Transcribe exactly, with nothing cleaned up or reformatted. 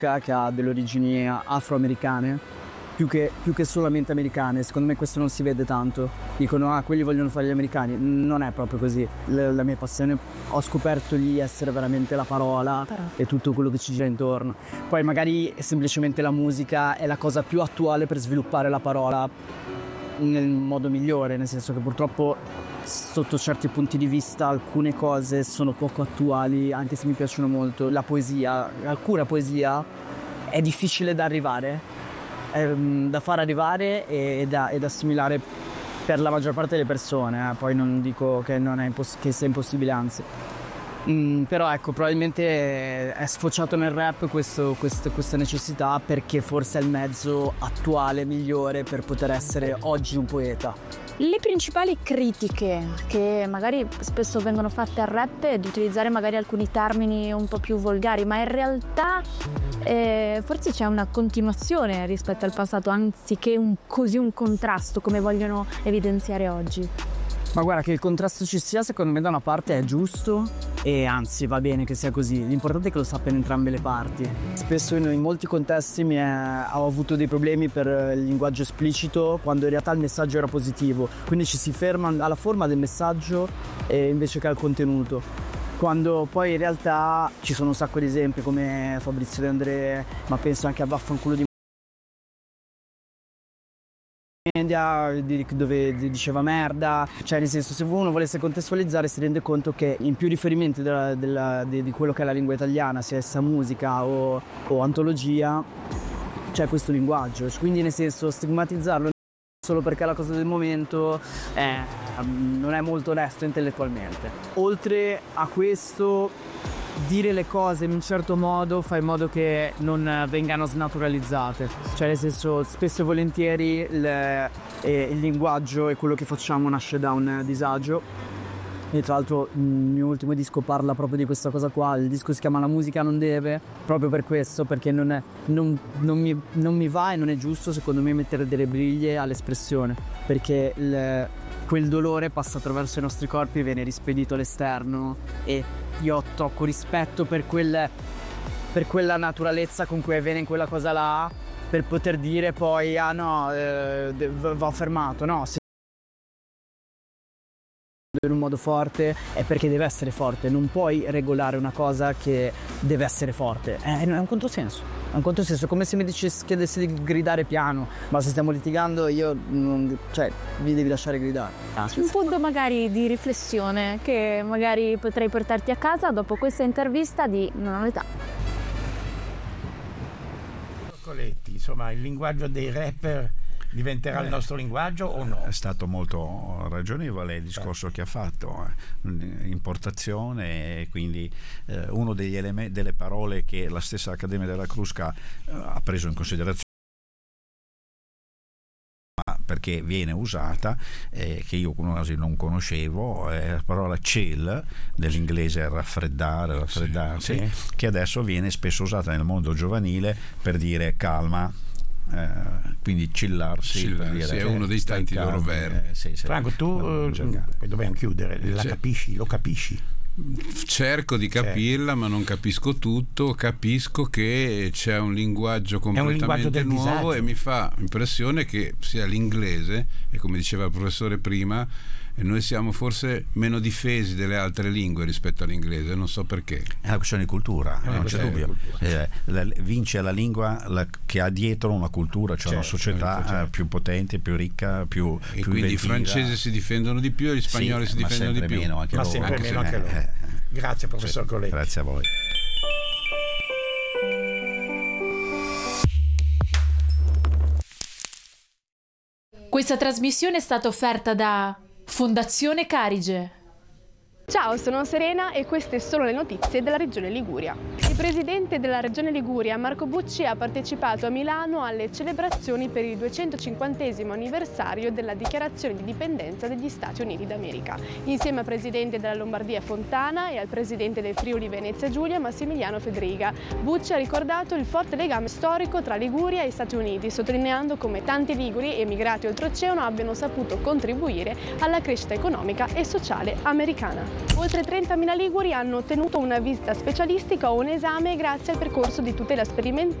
che ha delle origini afroamericane più che, più che solamente americane. Secondo me questo non si vede tanto. Dicono ah quelli vogliono fare gli americani, non è proprio così. La, la mia passione, ho scoperto lì essere veramente la parola Però. e tutto quello che ci gira intorno. Poi magari semplicemente la musica è la cosa più attuale per sviluppare la parola nel modo migliore, nel senso che purtroppo sotto certi punti di vista alcune cose sono poco attuali, anche se mi piacciono molto. La poesia, alcuna poesia è difficile da arrivare, è, da far arrivare e da, e da assimilare per la maggior parte delle persone, eh. Poi non dico che, non è imposs- che sia impossibile, anzi. Mm, però ecco, probabilmente è sfociato nel rap questo, questo, questa necessità, perché forse è il mezzo attuale migliore per poter essere oggi un poeta. Le principali critiche che magari spesso vengono fatte al rap è di utilizzare magari alcuni termini un po' più volgari, ma in realtà eh, forse c'è una continuazione rispetto al passato, anziché un, così un contrasto come vogliono evidenziare oggi. Ma guarda, che il contrasto ci sia, secondo me da una parte è giusto e anzi va bene che sia così. L'importante è che lo sappiano entrambe le parti. Spesso in, in molti contesti mi è, ho avuto dei problemi per il linguaggio esplicito, quando in realtà il messaggio era positivo, quindi ci si ferma alla forma del messaggio eh, invece che al contenuto. Quando poi in realtà ci sono un sacco di esempi come Fabrizio De André, ma penso anche a Vaffanculo di media, dove diceva merda, cioè nel senso, se uno volesse contestualizzare si rende conto che in più riferimenti della, della, di, di quello che è la lingua italiana, sia essa musica o, o antologia, c'è questo linguaggio, quindi nel senso stigmatizzarlo solo perché è la cosa del momento è, non è molto onesto intellettualmente. Oltre a questo, dire le cose in un certo modo fa in modo che non vengano snaturalizzate, cioè nel senso, spesso e volentieri il, eh, il linguaggio e quello che facciamo nasce da un disagio, e tra l'altro il mio ultimo disco parla proprio di questa cosa qua. Il disco si chiama La musica non deve, proprio per questo, perché non, è, non, non, mi, non mi va e non è giusto secondo me mettere delle briglie all'espressione, perché il, quel dolore passa attraverso i nostri corpi e viene rispedito all'esterno, e io ho troppo rispetto per, quel, per quella naturalezza con cui avviene quella cosa là, per poter dire poi ah no, eh, va fermato. No, se in un modo forte è perché deve essere forte, non puoi regolare una cosa che deve essere forte, è un controsenso, è un controsenso, come se mi dicessi, chiedessi di gridare piano, ma se stiamo litigando io non, cioè vi devi lasciare gridare. Ah, un punto magari di riflessione che magari potrei portarti a casa dopo questa intervista di Non ho l'età. Coletti, insomma, il linguaggio dei rapper diventerà eh, il nostro linguaggio o no? È stato molto ragionevole il discorso eh. che ha fatto, eh. importazione, e quindi eh, uno degli elementi, delle parole che la stessa Accademia della Crusca eh, ha preso in considerazione, perché viene usata, eh, che io quasi non conoscevo, è la parola chill, dell'inglese raffreddare, raffreddarsi, sì, sì. che adesso viene spesso usata nel mondo giovanile per dire calma. Eh, quindi chillarsi, chillarsi dire, è uno dei tanti loro verbi. Eh, sì, sì. Franco, tu eh, dobbiamo chiudere, la cioè, capisci, lo capisci? Cerco di capirla, ma non capisco tutto. Capisco che c'è un linguaggio completamente un linguaggio nuovo disagio. E mi fa impressione che sia l'inglese, e come diceva il professore prima, e noi siamo forse meno difesi delle altre lingue rispetto all'inglese, non so perché. È una questione di cultura, è non c'è dubbio. Eh, la, vince la lingua la, che ha dietro una cultura, cioè certo, una società certo. più potente, più ricca, più e più quindi inventiva. I francesi si difendono di più e gli spagnoli sì, si difendono di più. Meno anche ma loro. sempre anche meno anche loro. Eh, grazie professor sì, Coletti. Grazie a voi. Questa trasmissione è stata offerta da Fondazione Carige. Ciao, sono Serena e queste sono le notizie della Regione Liguria. Il presidente della Regione Liguria, Marco Bucci, ha partecipato a Milano alle celebrazioni per il duecentocinquantesimo anniversario della dichiarazione di dipendenza degli Stati Uniti d'America, insieme al presidente della Lombardia Fontana e al presidente del Friuli Venezia Giulia, Massimiliano Fedriga. Bucci ha ricordato il forte legame storico tra Liguria e Stati Uniti, sottolineando come tanti liguri emigrati oltreoceano abbiano saputo contribuire alla crescita economica e sociale americana. Oltre trentamila liguri hanno ottenuto una visita specialistica o un esame grazie al percorso di tutela sperimentale